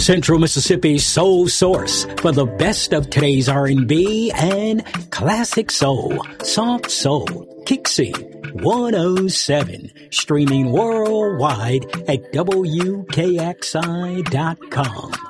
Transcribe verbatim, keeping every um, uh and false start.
Central Mississippi's soul source for the best of today's R and B and classic soul, soft soul, Kixie one oh seven, streaming worldwide at W K X I dot com.